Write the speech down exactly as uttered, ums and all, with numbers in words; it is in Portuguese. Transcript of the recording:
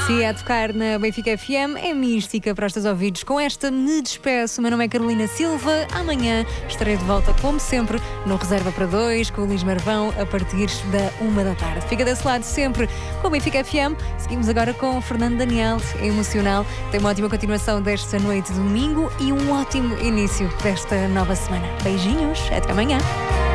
Sim, a tocar na Benfica F M é mística para os teus ouvidos. Com esta me despeço. O meu nome é Carolina Silva. Amanhã estarei de volta, como sempre, no Reserva para Dois, com o Luís Marvão, a partir da uma da tarde. Fica desse lado sempre com a Benfica F M. Seguimos agora com o Fernando Daniel, emocional. Tem uma ótima continuação desta noite de domingo e um ótimo início desta nova semana. Beijinhos, até amanhã.